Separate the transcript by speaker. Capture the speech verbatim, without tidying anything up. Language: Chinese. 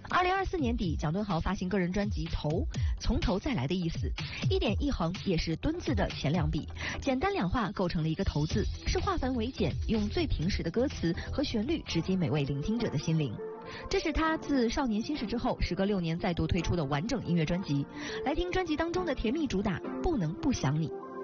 Speaker 1: 二零二四年底，蒋敦豪发行个人专辑《头》，从头再来的意思，一点一横也是敦字的前两笔，简单两画构成了一个头字，是化繁为简，用最平实的歌词和旋律直击每位聆听者的心灵。这是他自少年心事之后，时隔六年再度推出的完整音乐专辑。来听专辑当中的甜蜜主打《不能不想你》。